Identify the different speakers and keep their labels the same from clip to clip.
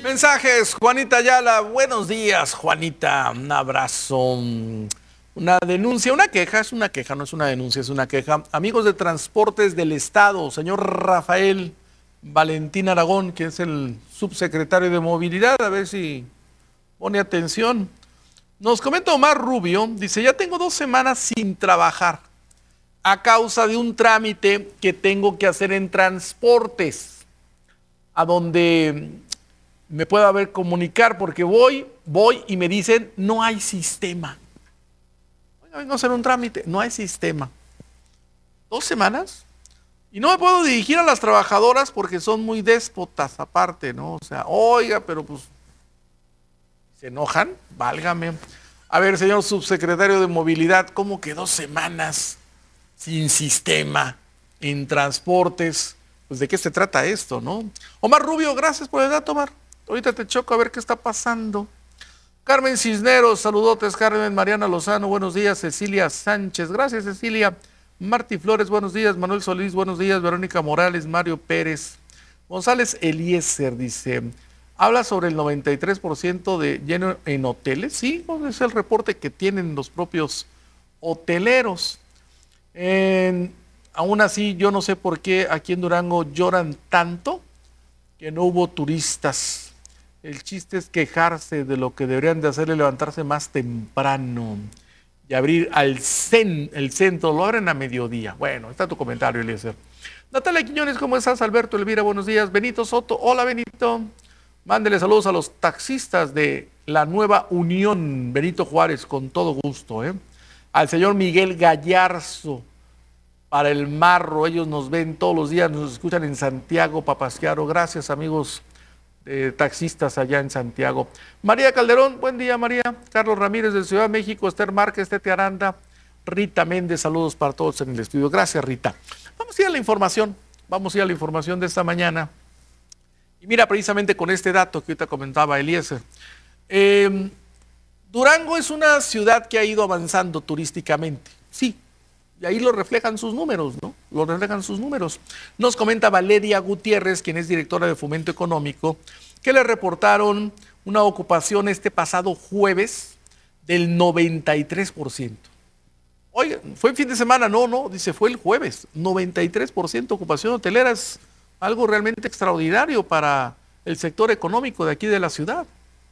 Speaker 1: Mensajes, Juanita Ayala, buenos días, Juanita, un abrazo. Una denuncia, una queja, es una queja, no es una denuncia, es una queja. Amigos de Transportes del Estado, señor Rafael Valentín Aragón, que es el subsecretario de Movilidad, a ver si pone atención. Nos comenta Omar Rubio, dice, ya tengo 2 semanas sin trabajar a causa de un trámite que tengo que hacer en Transportes, a donde me pueda ver comunicar, porque voy y me dicen, no hay sistema. Oiga, vengo a hacer un trámite, no hay sistema. 2 semanas y no me puedo dirigir a las trabajadoras porque son muy déspotas aparte, ¿no? O sea, oiga, pero pues se enojan, válgame. A ver, señor subsecretario de Movilidad, ¿cómo que 2 semanas sin sistema en Transportes? Pues de qué se trata esto, ¿no? Omar Rubio, gracias por el dato, Omar. Ahorita te choco a ver qué está pasando. Carmen Cisneros, saludotes. Carmen Mariana Lozano, buenos días. Cecilia Sánchez, gracias Cecilia. Martí Flores, buenos días. Manuel Solís, buenos días. Verónica Morales, Mario Pérez. González Eliezer dice, habla sobre el 93% de lleno en hoteles. Sí, es el reporte que tienen los propios hoteleros. Aún así, yo no sé por qué aquí en Durango lloran tanto que no hubo turistas. El chiste es quejarse de lo que deberían de hacer, es levantarse más temprano y abrir el centro, lo abren a mediodía. Bueno, está tu comentario, Eliezer. Natalia Quiñones, ¿cómo estás? Alberto Elvira, buenos días. Benito Soto, hola Benito. Mándele saludos a los taxistas de la Nueva Unión, Benito Juárez, con todo gusto. Al señor Miguel Gallarzo, para el Marro, ellos nos ven todos los días, nos escuchan en Santiago, Papasquiaro. Gracias, amigos taxistas allá en Santiago. María Calderón, buen día María. Carlos Ramírez de Ciudad de México, Esther Márquez, Tete Aranda, Rita Méndez, saludos para todos en el estudio. Gracias, Rita. Vamos a ir a la información de esta mañana. Y mira, precisamente con este dato que ahorita comentaba Eliezer. Durango es una ciudad que ha ido avanzando turísticamente, sí. Y ahí lo reflejan sus números, ¿no? Lo reflejan sus números. Nos comenta Valeria Gutiérrez, quien es directora de Fomento Económico, que le reportaron una ocupación este pasado jueves del 93%. Oye, ¿fue el fin de semana? No, dice, fue el jueves. 93% ocupación hotelera es algo realmente extraordinario para el sector económico de aquí de la ciudad.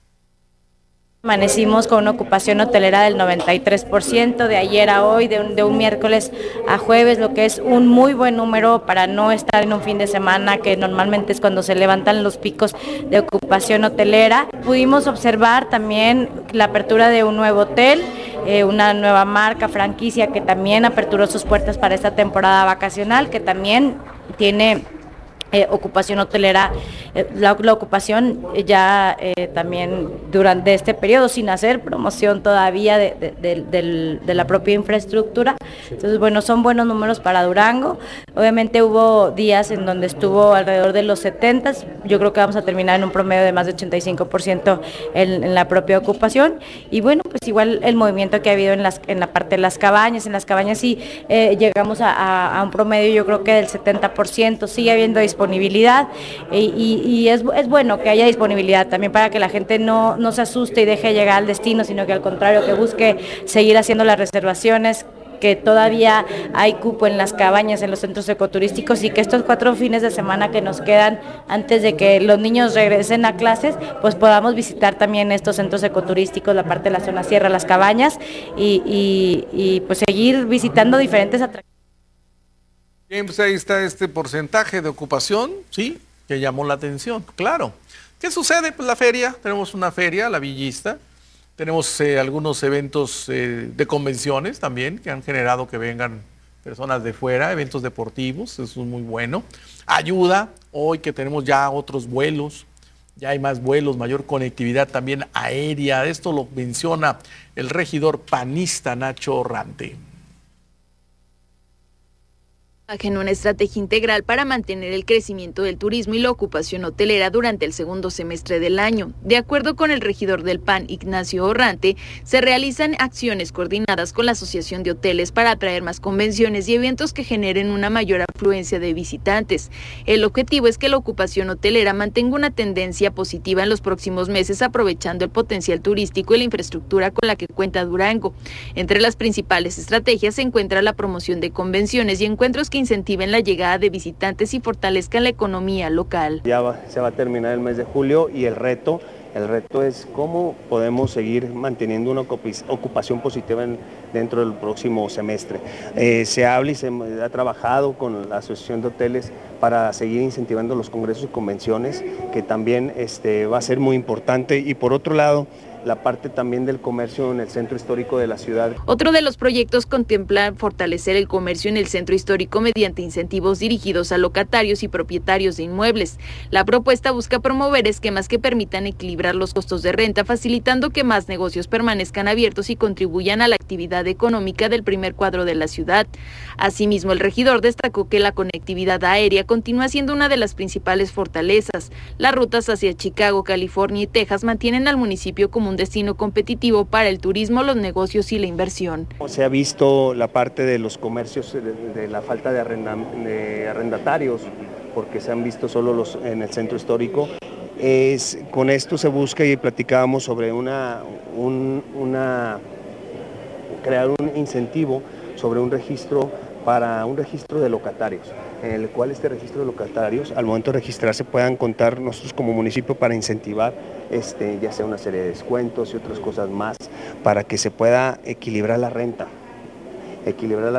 Speaker 2: Amanecimos con una ocupación hotelera del 93%, de ayer a hoy, de un miércoles a jueves, lo que es un muy buen número para no estar en un fin de semana, que normalmente es cuando se levantan los picos de ocupación hotelera. Pudimos observar también la apertura de un nuevo hotel, una nueva marca, franquicia, que también aperturó sus puertas para esta temporada vacacional, que también tiene ocupación hotelera, la ocupación ya también durante este periodo, sin hacer promoción todavía de la propia infraestructura. Entonces, bueno, son buenos números para Durango. Obviamente hubo días en donde estuvo alrededor de los 70, yo creo que vamos a terminar en un promedio de más de 85% en la propia ocupación. Y bueno, pues igual el movimiento que ha habido en la parte de las cabañas, sí llegamos a un promedio, yo creo que del 70%, sigue habiendo disponibilidad y es bueno que haya disponibilidad también para que la gente no se asuste y deje de llegar al destino, sino que al contrario, que busque seguir haciendo las reservaciones, que todavía hay cupo en las cabañas, en los centros ecoturísticos, y que estos 4 fines de semana que nos quedan antes de que los niños regresen a clases, pues podamos visitar también estos centros ecoturísticos, la parte de la zona sierra, las cabañas, y pues seguir visitando diferentes atractivos.
Speaker 1: Bien, pues ahí está este porcentaje de ocupación, sí, que llamó la atención, claro. ¿Qué sucede? Pues la feria, tenemos una feria, la Villista, tenemos algunos eventos de convenciones también, que han generado que vengan personas de fuera, eventos deportivos, eso es muy bueno. Ayuda, hoy que tenemos ya otros vuelos, ya hay más vuelos, mayor conectividad también aérea, esto lo menciona el regidor panista Nacho Rante.
Speaker 3: En una estrategia integral para mantener el crecimiento del turismo y la ocupación hotelera durante el segundo semestre del año. De acuerdo con el regidor del PAN, Ignacio Orrante, se realizan acciones coordinadas con la Asociación de Hoteles para atraer más convenciones y eventos que generen una mayor afluencia de visitantes. El objetivo es que la ocupación hotelera mantenga una tendencia positiva en los próximos meses, aprovechando el potencial turístico y la infraestructura con la que cuenta Durango. Entre las principales estrategias se encuentra la promoción de convenciones y encuentros que incentiven la llegada de visitantes y fortalezcan la economía local.
Speaker 4: Se va a terminar el mes de julio y el reto es cómo podemos seguir manteniendo una ocupación positiva dentro del próximo semestre. Se habla y se ha trabajado con la Asociación de Hoteles para seguir incentivando los congresos y convenciones, que también va a ser muy importante. Y por otro lado, la parte también del comercio en el centro histórico de la ciudad.
Speaker 3: Otro de los proyectos contempla fortalecer el comercio en el centro histórico mediante incentivos dirigidos a locatarios y propietarios de inmuebles. La propuesta busca promover esquemas que permitan equilibrar los costos de renta, facilitando que más negocios permanezcan abiertos y contribuyan a la actividad económica del primer cuadro de la ciudad. Asimismo, el regidor destacó que la conectividad aérea continúa siendo una de las principales fortalezas. Las rutas hacia Chicago, California y Texas mantienen al municipio como un destino competitivo para el turismo, los negocios y la inversión.
Speaker 4: Se ha visto la parte de los comercios, de la falta de arrendatarios, porque se han visto solo en el centro histórico. Con esto se busca, y platicábamos sobre crear un incentivo sobre un registro de locatarios, en el cual este registro de locatarios, al momento de registrarse, puedan contar nosotros como municipio para incentivar ya sea una serie de descuentos y otras cosas más, para que se pueda equilibrar la renta y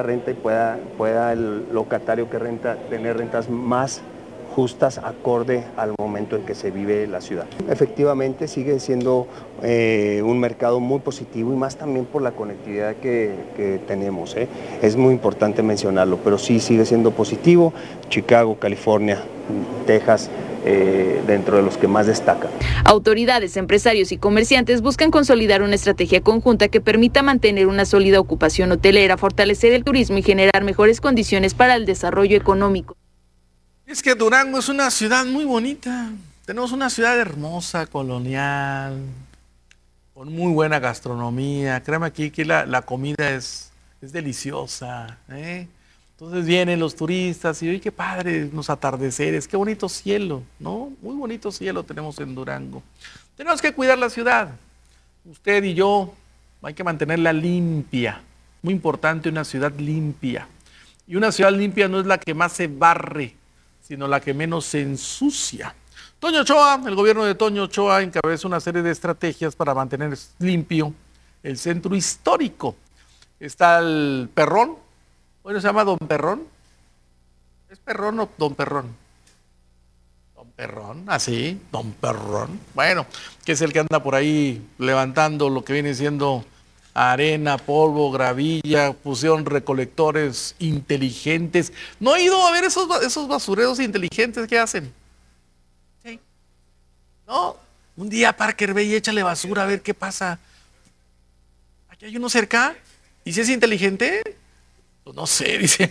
Speaker 4: pueda el locatario que renta tener rentas más justas acorde al momento en que se vive la ciudad. Efectivamente sigue siendo un mercado muy positivo, y más también por la conectividad que tenemos. Es muy importante mencionarlo, pero sí sigue siendo positivo. Chicago, California, Texas, dentro de los que más destacan.
Speaker 3: Autoridades, empresarios y comerciantes buscan consolidar una estrategia conjunta que permita mantener una sólida ocupación hotelera, fortalecer el turismo y generar mejores condiciones para el desarrollo económico.
Speaker 1: Es que Durango es una ciudad muy bonita. Tenemos una ciudad hermosa, colonial, con muy buena gastronomía. Créeme aquí que la comida es deliciosa, ¿eh? Entonces vienen los turistas y ¡ay, qué padre! Los atardeceres, qué bonito cielo, ¿no? Muy bonito cielo tenemos en Durango. Tenemos que cuidar la ciudad. Usted y yo hay que mantenerla limpia. Muy importante, una ciudad limpia. Y una ciudad limpia no es la que más se barre, sino la que menos se ensucia. Toño Ochoa, el gobierno de Toño Ochoa encabeza una serie de estrategias para mantener limpio el centro histórico. Está el Perrón. Bueno, se llama Don Perrón. ¿Es Perrón o Don Perrón? Don Perrón, así, Don Perrón. Bueno, que es el que anda por ahí levantando lo que viene siendo arena, polvo, gravilla. Pusieron recolectores inteligentes. No he ido a ver esos basureros inteligentes que hacen. ¿Sí? No, un día Parker ve y échale basura a ver qué pasa. Aquí hay uno cerca. ¿Y si es inteligente? No sé, dice.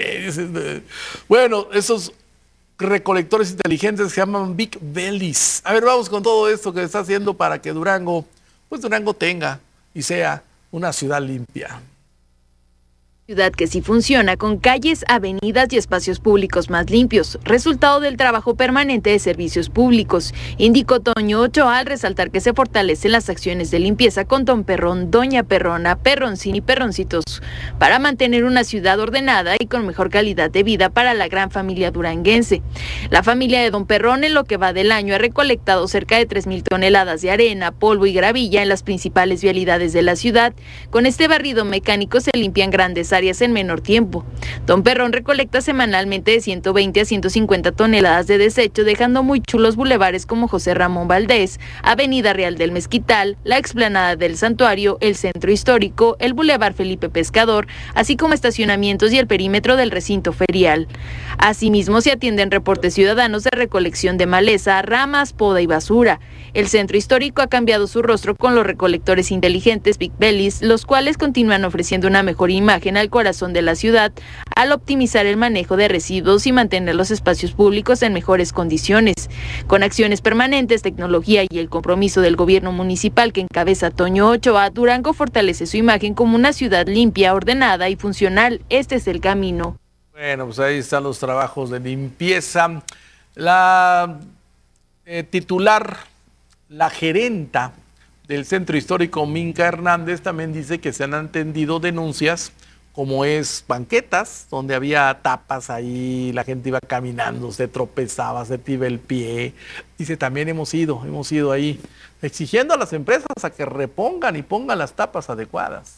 Speaker 1: Bueno, esos recolectores inteligentes se llaman Big Bellies. A ver, vamos con todo esto que está haciendo para que Durango tenga y sea una ciudad limpia.
Speaker 3: Ciudad que sí funciona con calles, avenidas y espacios públicos más limpios, resultado del trabajo permanente de servicios públicos, indicó Toño Ochoa al resaltar que se fortalecen las acciones de limpieza con Don Perrón, Doña Perrona, Perroncín y Perroncitos para mantener una ciudad ordenada y con mejor calidad de vida para la gran familia duranguense. La familia de Don Perrón en lo que va del año ha recolectado cerca de 3,000 toneladas de arena, polvo y gravilla en las principales vialidades de la ciudad. Con este barrido mecánico se limpian grandes áreas en menor tiempo. Don Perrón recolecta semanalmente de 120 a 150 toneladas de desecho, dejando muy chulos bulevares como José Ramón Valdés, Avenida Real del Mezquital, la explanada del Santuario, el Centro Histórico, el Bulevar Felipe Pescador, así como estacionamientos y el perímetro del recinto ferial. Asimismo, se atienden reportes ciudadanos de recolección de maleza, ramas, poda y basura. El Centro Histórico ha cambiado su rostro con los recolectores inteligentes Big Bellies, los cuales continúan ofreciendo una mejor imagen al el corazón de la ciudad al optimizar el manejo de residuos y mantener los espacios públicos en mejores condiciones. Con acciones permanentes, tecnología y el compromiso del gobierno municipal que encabeza Toño Ochoa, Durango fortalece su imagen como una ciudad limpia, ordenada y funcional. Este es el camino.
Speaker 1: Bueno, pues ahí están los trabajos de limpieza. La titular, la gerenta del Centro Histórico, Minka Hernández, también dice que se han atendido denuncias como es banquetas, donde había tapas ahí, la gente iba caminando, se tropezaba, se tira el pie. Dice, también hemos ido ahí exigiendo a las empresas a que repongan y pongan las tapas adecuadas.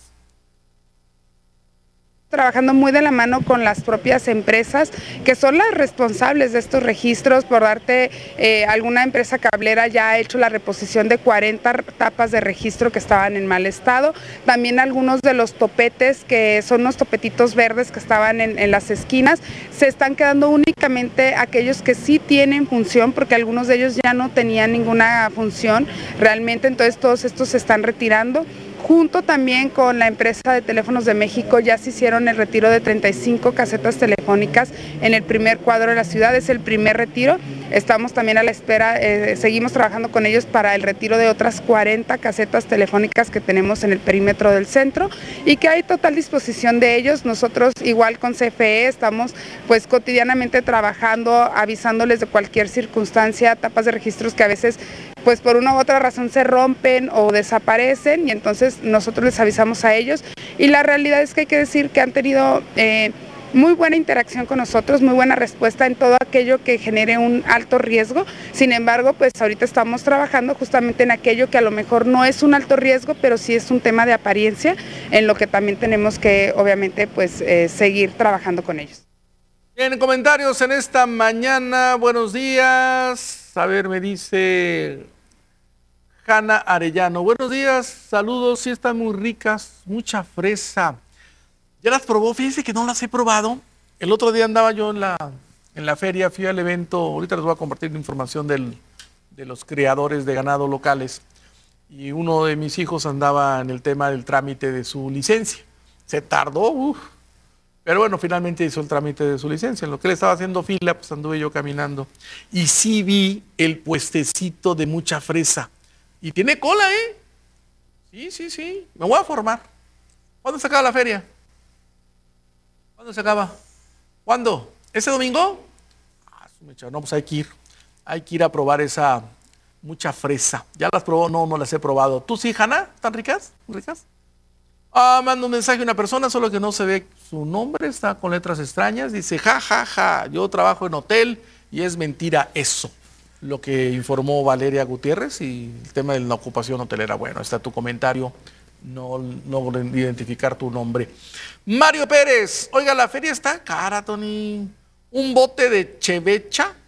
Speaker 5: Trabajando muy de la mano con las propias empresas que son las responsables de estos registros. Por darte, alguna empresa cablera ya ha hecho la reposición de 40 tapas de registro que estaban en mal estado. También algunos de los topetes, que son unos topetitos verdes que estaban en las esquinas, se están quedando únicamente aquellos que sí tienen función, porque algunos de ellos ya no tenían ninguna función realmente, entonces todos estos se están retirando. Junto también con la empresa de Teléfonos de México ya se hicieron el retiro de 35 casetas telefónicas en el primer cuadro de la ciudad, es el primer retiro. Estamos también a la espera, seguimos trabajando con ellos para el retiro de otras 40 casetas telefónicas que tenemos en el perímetro del centro y que hay total disposición de ellos. Nosotros igual con CFE estamos pues cotidianamente trabajando, avisándoles de cualquier circunstancia, tapas de registros que a veces pues por una u otra razón se rompen o desaparecen y entonces nosotros les avisamos a ellos y la realidad es que hay que decir que han tenido muy buena interacción con nosotros, muy buena respuesta en todo aquello que genere un alto riesgo. Sin embargo, pues ahorita estamos trabajando justamente en aquello que a lo mejor no es un alto riesgo, pero sí es un tema de apariencia, en lo que también tenemos que obviamente pues seguir trabajando con ellos.
Speaker 1: Bien, comentarios en esta mañana, buenos días. A ver, me dice Hanna Arellano, buenos días, saludos, sí están muy ricas, mucha fresa. ¿Ya las probó? Fíjense que no las he probado. El otro día andaba yo en la feria, fui al evento, ahorita les voy a compartir la información de los criadores de ganado locales. Y uno de mis hijos andaba en el tema del trámite de su licencia. Se tardó, pero bueno, finalmente hizo el trámite de su licencia. En lo que le estaba haciendo fila, pues anduve yo caminando. Y sí vi el puestecito de mucha fresa. Y tiene cola, ¿eh? Sí. Me voy a formar. ¿Cuándo se acaba la feria? ¿Cuándo se acaba? ¿Cuándo? ¿Ese domingo? No, pues hay que ir. Hay que ir a probar esa mucha fresa. ¿Ya las probó? No las he probado. ¿Tú sí, Hanna? ¿Están ricas? ¿Ricas? Manda un mensaje a una persona, solo que no se ve su nombre, está con letras extrañas. Dice, ja, yo trabajo en hotel y es mentira eso. Lo que informó Valeria Gutiérrez y el tema de la ocupación hotelera. Bueno, está tu comentario, no identificar tu nombre. Mario Pérez, oiga, la feria está cara, Tony. Un bote de chevecha